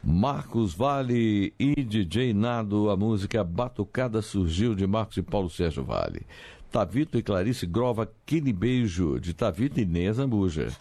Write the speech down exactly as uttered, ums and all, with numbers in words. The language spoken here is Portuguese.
Marcos Vale e D J Nado, a música Batucada surgiu de Marcos e Paulo Sérgio Vale. Tavito e Clarice Grova, Aquele Beijo, de Tavito e Ney Zambuja.